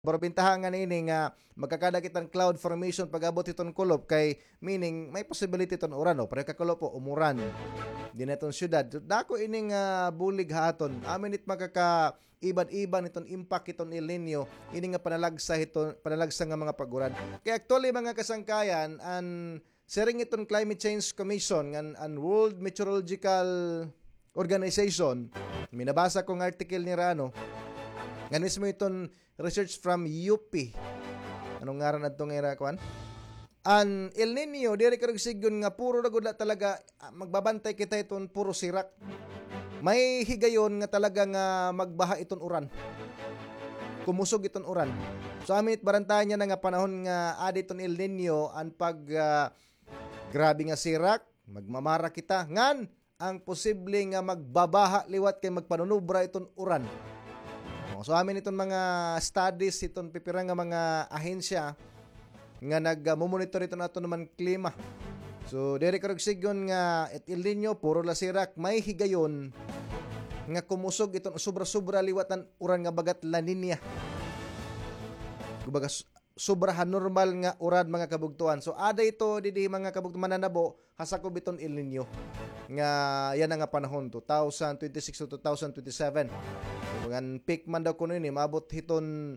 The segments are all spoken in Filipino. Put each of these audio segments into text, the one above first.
Pero bintahan nga nini nga magkakada kitang cloud formation pag abot iton kulop kay meaning may possibility ton uran no pero kakulop po umuran di na itong syudad. Dako ining bulig haton amin it magkaka iban-iban iton impact iton El Nino ini nga panalagsa nga mga paguran. Kaya actually mga kasangkayan an sering iton Climate Change Commission an World Meteorological Organization minabasa kong article ni Rano nga mismo iton research from UP. Anong ngaran adto nga kwan? An El Nino diri karog sigon nga puro na gud talaga magbabantay kita iton puro sirak. May higayon nga talaga nga magbaha iton uran. Kumusog iton uran. So amit barantayan niya na nga panahon nga adi iton El Nino an pag grabe nga sirak, magmamara kita ngan ang posible nga magbabaha liwat kay magpanunubra iton uran. So amin itong mga studies, itong pipirang nga mga ahensya nga nag-monitor ito nato naman klima. So diri karog sigon nga El Nino puro la sirak may higayon nga kumusog itong sobra-sobra liwatan uran nga bagat La Nina. Kumbaga sobrahan normal nga uran mga kabugtuan. So ada ito didi mga kabugtuan mananabo hasakob iton El Nino nga yan nga panahon 2026 to 2027. Ngan peak man daw kuno ini maabot hiton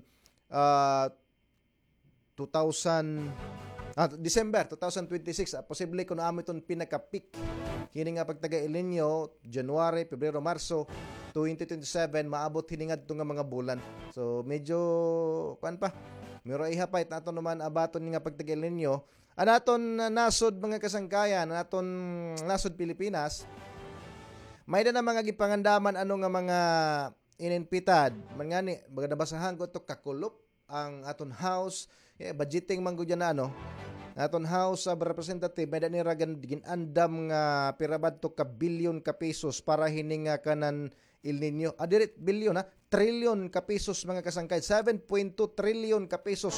December 2026 posible kuno amo iton pinaka-peak kini nga pagtaga El Nino January, Pebrero, Marso 2027 maabot hiningad nga mga bulan. So medyo kuan pa mero ihapay naton naman abaton nga pagtaga El Nino anaton nasod mga kasangkayan anaton nasod Pilipinas may na mga gipangandaman ano nga mga ininpitad man ngani baga nabasahan ko to kakulop ang aton house budgeting man gud na ano aton house of representative may ni ragan ginandam nga pirabad to ka billion ka pesos para hining kanan El Nino adiret billion trillion ka pesos mga kasangkay 7.2 trillion ka pesos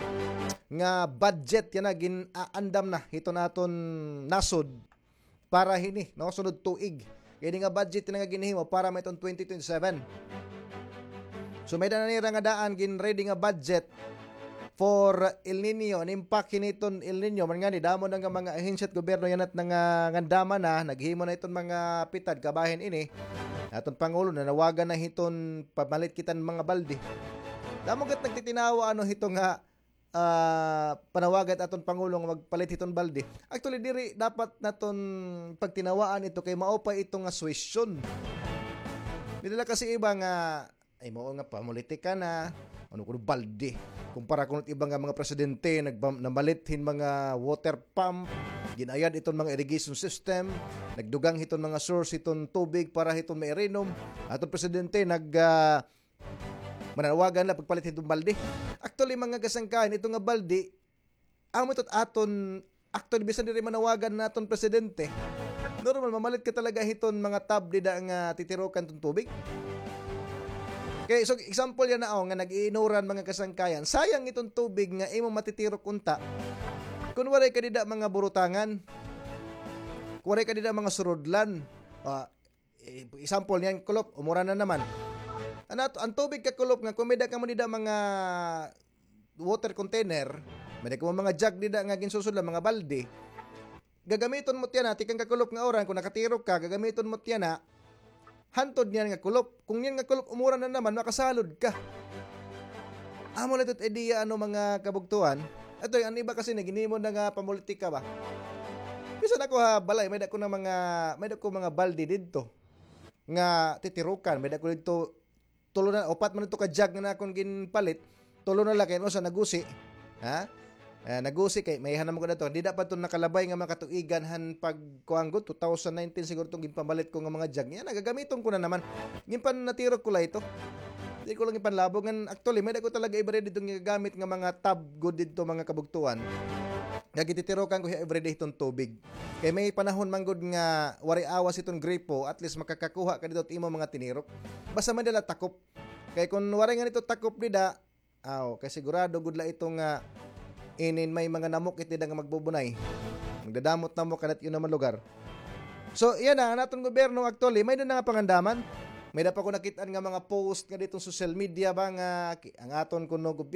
nga budget yan na ginaandam na ito naton nasod para hini no sunod tuig. Kaya nga budget na nga ginihimo para may itong 2027. So may nanira nga daan gin-ready nga budget for El Nino. Ang impact kiniton El Nino. Man nga ni, damo na nga mga ahensya at gobyerno yan at ngandama na. Naghimo na itong mga pitad kabahin ini. Atong Pangulo na nawagan na hiton pamalit kitan mga balde. Damo gat nagtitinawa ano hito nga panawagat aton Pangulong magpalit iton balde. Actually diri dapat naton pagtinawaan ito kay mao pa ito nga suwesyon. Nila kasi iba nga ay mao nga pamulitika na ano kuno balde. Kumpara kun iba nga mga presidente namalithin mga water pump, ginayad iton mga irrigation system, nagdugang hiton mga source iton tubig para hiton mairenom. Aton presidente manawagan la pagpalit itong balde. Actually mga kasangkahan ito nga balde amo tot aton actually bisan diri manawagan naton presidente. Normal mamalit ka talaga hiton mga tab di da nga titirokan tong tubig. Okay, so example yan na nga nag-iinuran mga kasangkayan. Sayang itong tubig nga imo matitirok unta. Kung waray ka dida mga burutangan, kung waray ka dida mga surudlan, example niyan kulop, umura na naman. Ang tubig kakulop nga kung may da ka mo nida mga water container, may da ka mo mga jug nida nga ginsusudlan mga balde. Gagamiton mo tiyan tikang kakulop nga oran kung nakatirok ka, gagamiton mo tiyan hantod niyan nga kulop. Kung niyan nga kulop umura na naman makasalod ka. Amo na ito't idea mga kabugtuan. Ito ang iba kasi naginimo na nga pamulitika ba. Bisan ako balay may da ko mga balde didto nga titirukan, may da ko dito tulo na opat man ito ka jug na akong ginpalit tulo na lang kaya sa nagusi nagusi kay may hanam ko na to hindi dapat itong nakalabay nga mga katuigan pagkuanggo 2019 siguro itong ginpamalit ko nga mga jug yan nagagamiton ko na naman ginpan natirok ko la ito hindi ko lang ipanlabo nga actually may da ko talaga iba rin ditong gagamit nga mga tab good dito mga kabugtuan gagititirokan ko everyday itong tubig. Kaya may panahon manggod nga wari awas itong gripo, at least makakakuha ka dito at imo mga tinirok. Basta man dala takop. Kaya kung wari nga nito takop nida, kaya sigurado gudla itong inin may mga namok iti nga magbubunay. Magdadamot namok kanat yun naman lugar. So yan na, naton gobyerno actually, may doon na nga pangandaman. May pa ko nakitaan nga mga post nga ditong social media ba nga ang aton kuno